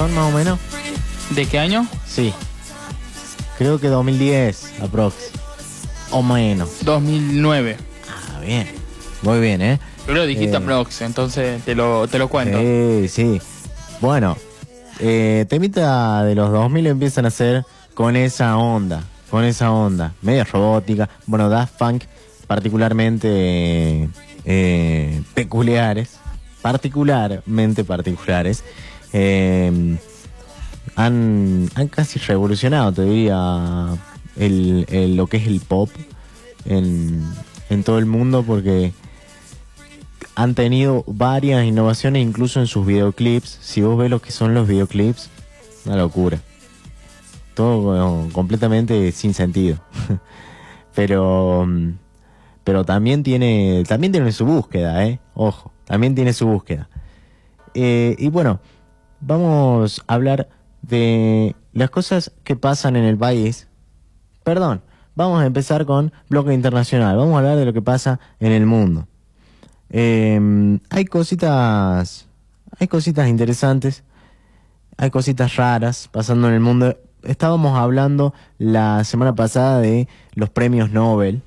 son más o menos? ¿De qué año? Sí. Creo que 2010, aprox. O menos. 2009. Ah, bien. Muy bien, ¿eh? Pero dijiste aprox, entonces te lo cuento. Sí. Bueno, temita de los 2000 empiezan a hacer con esa onda. Media robótica. Bueno, Daft Punk particularmente particularmente particulares. Han casi revolucionado, te diría, lo que es el pop en todo el mundo, porque han tenido varias innovaciones incluso en sus videoclips. Si vos ves lo que son los videoclips, una locura. Todo completamente sin sentido. pero también tiene su búsqueda, ojo, también tiene su búsqueda. Y bueno, vamos a hablar de las cosas que pasan en el país. Perdón, vamos a empezar con bloque internacional. Vamos a hablar de lo que pasa en el mundo. Hay cositas interesantes, hay cositas raras pasando en el mundo. Estábamos hablando la semana pasada de los premios Nobel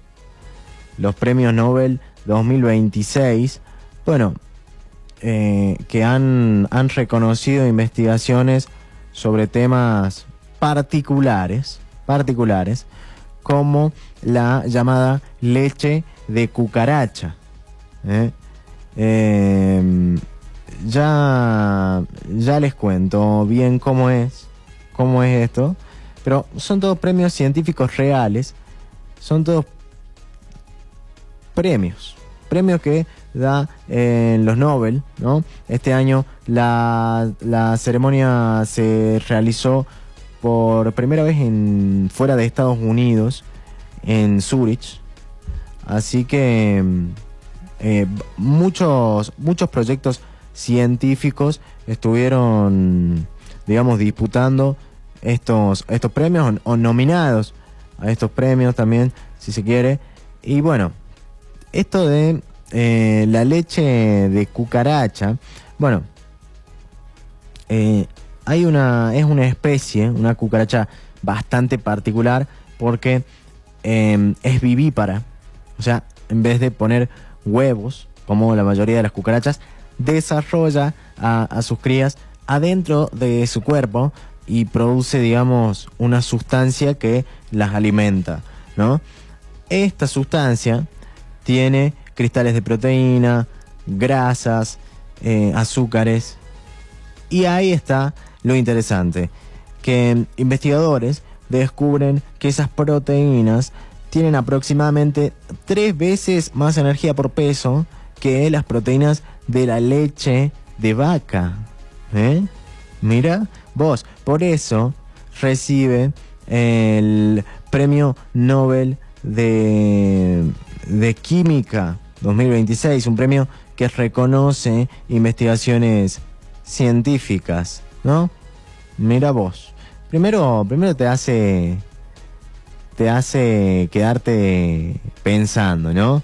2026. Bueno, que han reconocido investigaciones sobre temas particulares, como la llamada leche de cucaracha. Ya les cuento bien cómo es esto, pero son todos premios científicos reales, son todos premios que da los Nobel, ¿no? Este año la ceremonia se realizó por primera vez fuera de Estados Unidos, en Zurich. Así que muchos proyectos científicos estuvieron, digamos, disputando estos premios, o nominados a estos premios también, si se quiere. Y bueno, esto de la leche de cucaracha, bueno, es una especie, una cucaracha bastante particular, porque es vivípara. O sea, en vez de poner huevos, como la mayoría de las cucarachas, desarrolla a sus crías adentro de su cuerpo y produce, digamos, una sustancia que las alimenta, ¿no? Esta sustancia tiene cristales de proteína, grasas, azúcares, y ahí está lo interesante, que investigadores descubren que esas proteínas tienen aproximadamente 3 veces más energía por peso que las proteínas de la leche de vaca. Mira vos, por eso recibe el Premio Nobel de Química 2026, un premio que reconoce investigaciones científicas, ¿no? Mira vos. Primero te hace quedarte pensando, ¿no?